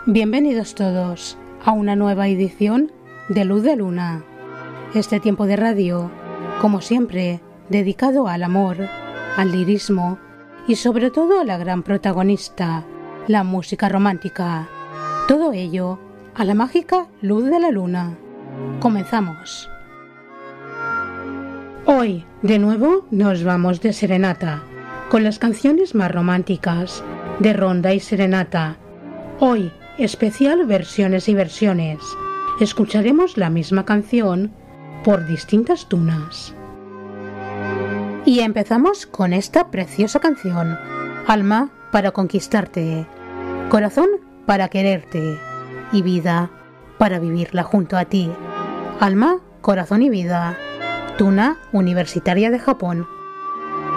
Bienvenidos todos a una nueva edición de Luz de Luna. Este tiempo de radio, como siempre, dedicado al amor, al lirismo y sobre todo a la gran protagonista, la música romántica. Todo ello a la mágica luz de la luna. Comenzamos. Hoy, de nuevo, nos vamos de serenata, con las canciones más románticas, de ronda y serenata. Hoy, especial versiones y versiones. Escucharemos la misma canción por distintas tunas. Y empezamos con esta preciosa canción. Alma para conquistarte, corazón para quererte y vida para vivirla junto a ti. Alma, corazón y vida. Tuna Universitaria de Japón.